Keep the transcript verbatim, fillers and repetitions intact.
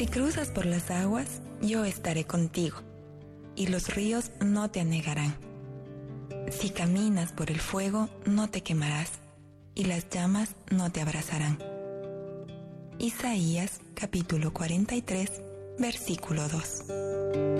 Si cruzas por las aguas, yo estaré contigo, y los ríos no te anegarán. Si caminas por el fuego, no te quemarás, y las llamas no te abrazarán. Isaías capítulo cuarenta y tres, versículo dos.